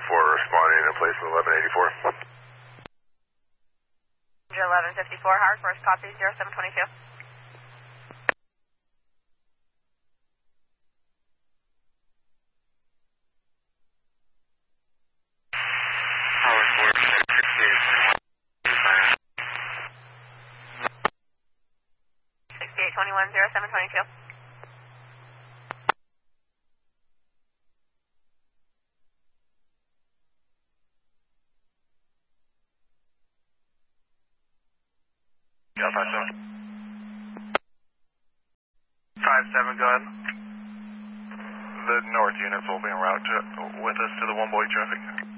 responding in place of 1184. 1154, Howard, first copy, 0722. Howard 6821, 0722. Yeah, 57. 57, go ahead. The north units will be en route with us to the one boy traffic.